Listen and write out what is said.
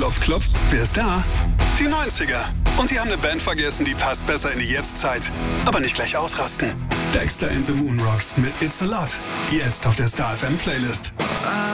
Klopf, klopf, wer ist da? Die 90er. Und die haben eine Band vergessen, die passt besser in die Jetztzeit. Aber nicht gleich ausrasten. Dexter and the Moon Rocks mit It's a Lot. Jetzt auf der Star FM Playlist.